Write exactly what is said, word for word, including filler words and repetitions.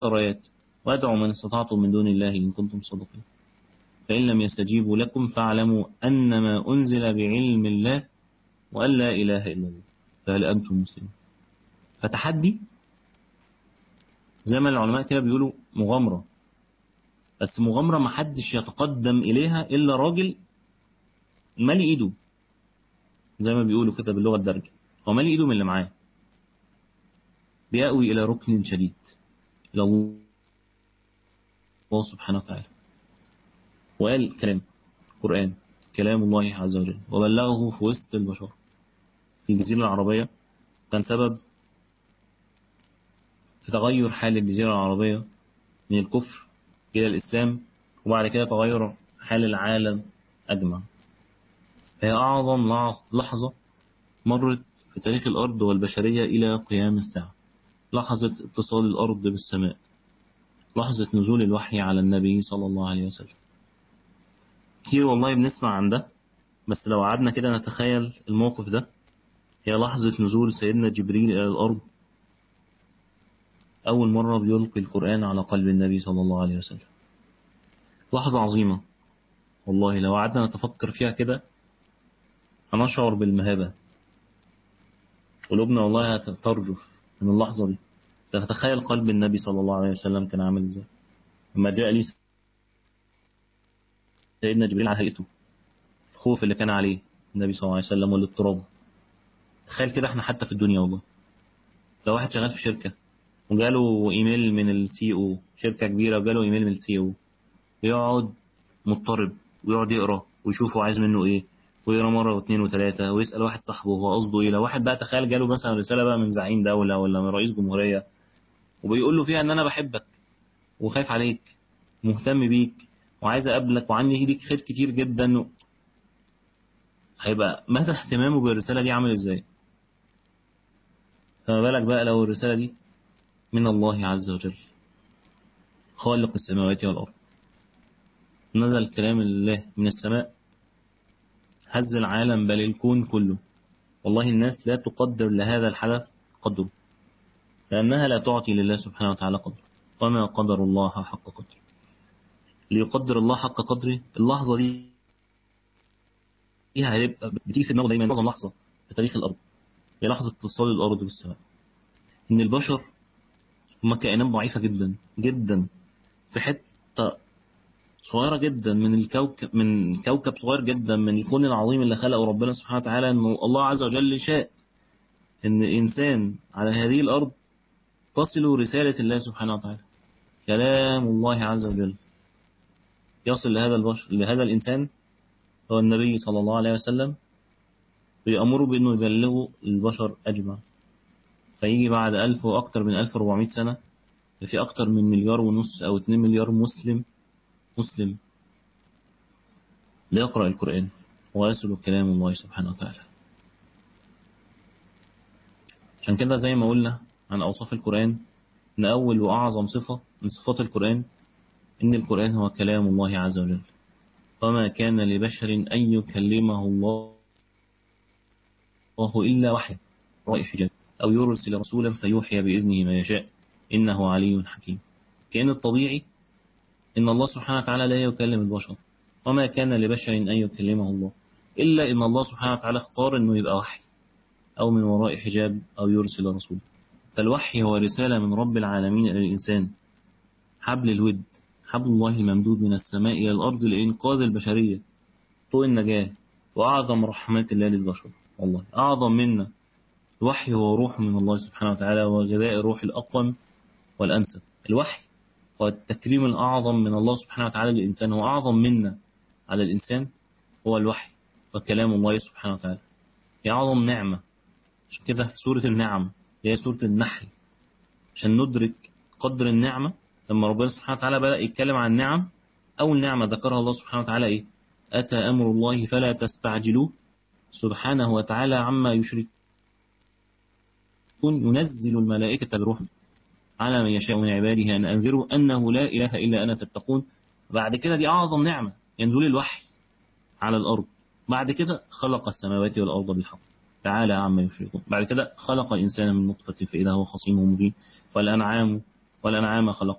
آيات وادعوا من استطعتم من دون الله إن كنتم صادقين فإن لم يستجيبوا لكم فاعلموا أنما أنزل بعلم الله وأن لا إله إلا الله فهل أنتم مسلمون. فتحدي زي ما العلماء كده بيقولوا مغامرة، بس مغامرة ما حدش يتقدم إليها إلا راجل مالي إيده، زي ما بيقولوا كده باللغة الدارجة، هو مالي إيده من اللي معاه، بيأوي إلى ركن شديد إلى الله سبحانه وتعالى. وقال كلام القرآن كلام الله عز وجل وبلغه في وسط البشر في الجزيرة العربية، كان سبب في تغير حال الجزيرة العربية من الكفر إلى الإسلام، وبعد كده تغير حال العالم أجمع. هي أعظم لحظة مرت في تاريخ الأرض والبشرية إلى قيام الساعة، لحظة اتصال الأرض بالسماء، لحظة نزول الوحي على النبي صلى الله عليه وسلم. كتير والله بنسمع عن ده، بس لو قعدنا كده نتخيل الموقف ده، هي لحظة نزول سيدنا جبريل إلى الأرض أول مرة بيلقي القرآن على قلب النبي صلى الله عليه وسلم. لحظة عظيمة والله، لو قعدنا نتفكر فيها كده هنشعر بالمهابة، قلوبنا والله هترجف من اللحظة دي. تتخيل قلب النبي صلى الله عليه وسلم كان عامل ازاي لما جاء لي سيدنا جبريل على هيئته، الخوف اللي كان عليه النبي صلى الله عليه وسلم والاضطراب. تخيل كده احنا حتى في الدنيا والله، لو واحد شغال في شركة وجاله ايميل من السي او، شركة كبيرة وجاله ايميل من السي او، يقعد مضطرب ويقعد يقرا ويشوف هو عايز منه ايه، ويقرا مرة واثنين وثلاثة ويسأل واحد صاحبه هو قصده ايه. لو واحد بقى تخيل جاله مثلا رسالة بقى من زعيم دولة ولا من رئيس جمهورية وبيقول له فيها ان انا بحبك وخايف عليك مهتم بيك وعايز اقابلك وعندي ليك خير كتير جدا، هيبقى مدى اهتمامه بالرسالة دي عامل ازاي؟ فما بالك بقى لو الرسالة دي من الله عز وجل خالق السماوات والأرض، نزل كلام الله من السماء هز العالم بل الكون كله. والله الناس لا تقدر لهذا الحدث قدره، لأنها لا تعطي لله سبحانه وتعالى قدره، وما قدر الله حق قدره. ليقدر الله حق قدره اللحظة دي فيها هيبقى بتيجي في دماغه دايما معظم لحظة في تاريخ الأرض هي لحظة اتصال الأرض بالسماء. إن البشر هم كائنات ضعيفة جدا جدا في حتة صغيرة جدا من الكوكب، من كوكب صغير جدا من الكون العظيم اللي خلقه ربنا سبحانه وتعالى. إنه الله عز وجل شاء إن الإنسان على هذه الأرض تصل رسالة الله سبحانه وتعالى، كلام الله عز وجل يصل لهذا البشر لهذا الإنسان هو النبي صلى الله عليه وسلم، بيأمره بأنه يبلغه البشر أجمع. فيجي بعد ألف وأكثر من ألف وأربعمائة سنة في أكثر من مليار ونص أو اتنين مليار مسلم مسلم ليقرأ القرآن ويصل كلام الله سبحانه وتعالى. عشان كده زي ما قلنا عن أوصاف القرآن إن أول وأعظم صفة من صفات القرآن إن القرآن هو كلام الله عز وجل، وما كان لبشر أن يكلمه الله إلا وحي رأي حجاب أو يرسل رسولا فيوحي بإذنه ما يشاء إنه علي حكيم. كأن الطبيعي إن الله سبحانه وتعالى لا يكلم البشر، وما كان لبشر أن يكلمه الله إلا إن الله سبحانه وتعالى اختار إنه يبقى وحي أو من وراء حجاب أو يرسل رسول. فالوحي هو رسالة من رب العالمين إلى الإنسان، حبل الود، حبل الله الممدود من السماء إلى الأرض لإنقاذ البشرية، طوق النجاة وأعظم رحمات الله للبشر. والله أعظم منا الوحي هو روح من الله سبحانه وتعالى وغذاء الروح الأقوم والأنسب. الوحي هو التكريم الأعظم من الله سبحانه وتعالى للإنسان، هو أعظم منا على الإنسان هو الوحي وكلام الله سبحانه وتعالى، هي أعظم نعمة. عشان كده في سورة النعم هي سورة النحل، عشان ندرك قدر النعمة لما ربنا سبحانه وتعالى بدأ يتكلم عن النعم. أول نعمة ذكرها الله سبحانه وتعالى إيه؟ أتى أمر الله فلا تستعجلوه سبحانه وتعالى عما يشركون ينزل الملائكة بالروح على من يشاء من عباده أن أنذروا أنه لا إله إلا أنا فاتقون. بعد كده دي أعظم نعمة ينزل الوحي على الأرض. بعد كده خلق السماوات والأرض بالحق تعالى عما يشركون. بعد كده خلق الإنسان من نطفة فإذا هو خصيم مبين. والأنعام والأنعام خلق